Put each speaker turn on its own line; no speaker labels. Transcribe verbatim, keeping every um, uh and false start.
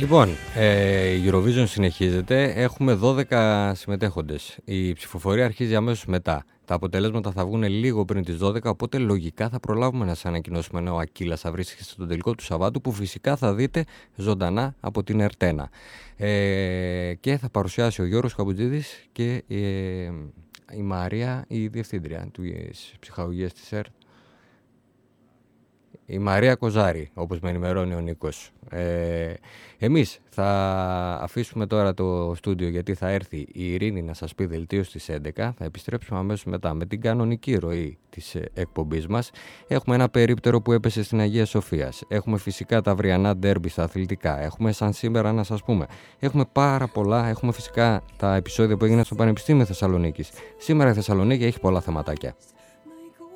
Λοιπόν, ε, η Eurovision συνεχίζεται. Έχουμε δώδεκα συμμετέχοντες. Η ψηφοφορία αρχίζει αμέσως μετά. Τα αποτελέσματα θα βγουν λίγο πριν τις δώδεκα, οπότε λογικά θα προλάβουμε να σας ανακοινώσουμε ενώ ο Ακύλας θα βρίσκεται στον τελικό του Σαββάτου, που φυσικά θα δείτε ζωντανά από την Ερτένα. Ε, και θα παρουσιάσει ο Γιώργος Καμπουτζίδης και ε, η Μαρία, η διευθύντρια της ψυχαγωγίας της ΕΡΤ. Η Μαρία Κοζάρη, όπως με ενημερώνει ο Νίκος. Ε, εμείς θα αφήσουμε τώρα το στούντιο, γιατί θα έρθει η Ειρήνη να σας πει δελτίο στις έντεκα. Θα επιστρέψουμε αμέσως μετά με την κανονική ροή της εκπομπής μας. Έχουμε ένα περίπτερο που έπεσε στην Αγία Σοφίας. Έχουμε φυσικά τα αυριανά ντέρμπι στα αθλητικά. Έχουμε σαν σήμερα να σας πούμε. Έχουμε πάρα πολλά. Έχουμε φυσικά τα επεισόδια που έγιναν στο Πανεπιστήμιο Θεσσαλονίκης. Σήμερα η Θεσσαλονίκη έχει πολλά θεματάκια.